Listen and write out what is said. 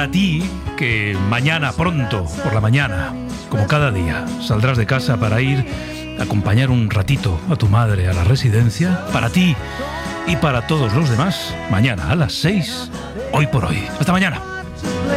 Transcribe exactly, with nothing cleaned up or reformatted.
para ti, que mañana pronto, por la mañana, como cada día, saldrás de casa para ir a acompañar un ratito a tu madre a la residencia. Para ti y para todos los demás, mañana a las seis, Hoy por Hoy. Hasta mañana.